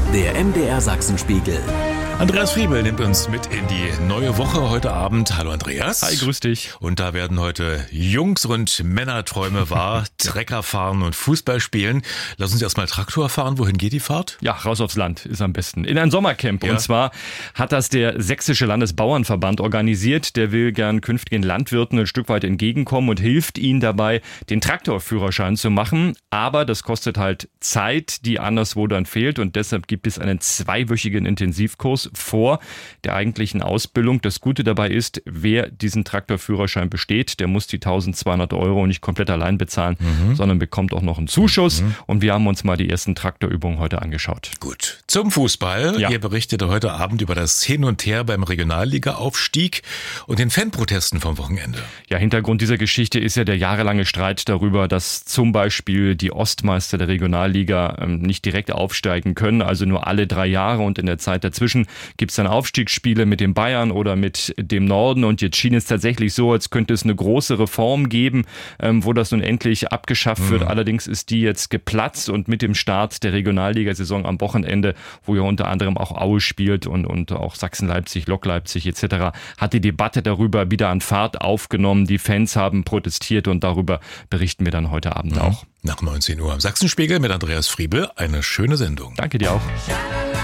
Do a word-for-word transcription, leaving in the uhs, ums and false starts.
Der M D R Sachsenspiegel. Andreas Friebel nimmt uns mit in die neue Woche heute Abend. Hallo Andreas. Hi, grüß dich. Und da werden heute Jungs- und Männerträume wahr. Trecker fahren und Fußball spielen. Lass uns erstmal Traktor fahren. Wohin geht die Fahrt? Ja, raus aufs Land ist am besten. In ein Sommercamp. Ja. Und zwar hat das der Sächsische Landesbauernverband organisiert. Der will gern künftigen Landwirten ein Stück weit entgegenkommen und hilft ihnen dabei, den Traktorführerschein zu machen. Aber das kostet halt Zeit, die anderswo dann fehlt. Und deshalb gibt es einen zweiwöchigen Intensivkurs vor der eigentlichen Ausbildung. Das Gute dabei ist, wer diesen Traktorführerschein besteht, der muss die eintausendzweihundert Euro nicht komplett allein bezahlen, mhm. sondern bekommt auch noch einen Zuschuss. Mhm. Und wir haben uns mal die ersten Traktorübungen heute angeschaut. Gut. Zum Fußball. Ja. Ihr berichtet heute Abend über das Hin und Her beim Regionalliga-Aufstieg und den Fanprotesten vom Wochenende. Ja, Hintergrund dieser Geschichte ist ja der jahrelange Streit darüber, dass zum Beispiel die Ostmeister der Regionalliga ähm, nicht direkt aufsteigen können, also nur alle drei Jahre, und in der Zeit dazwischen gibt es dann Aufstiegsspiele mit den Bayern oder mit dem Norden, und jetzt schien es tatsächlich so, als könnte es eine große Reform geben, ähm, wo das nun endlich abgeschafft mhm. wird. Allerdings ist die jetzt geplatzt, und mit dem Start der Regionalligasaison am Wochenende, wo ja unter anderem auch Aue spielt und, und auch Sachsen-Leipzig, Lok Leipzig et cetera, hat die Debatte darüber wieder an Fahrt aufgenommen. Die Fans haben protestiert, und darüber berichten wir dann heute Abend mhm. auch. Nach neunzehn Uhr am Sachsenspiegel mit Andreas Friebel. Eine schöne Sendung. Danke dir auch.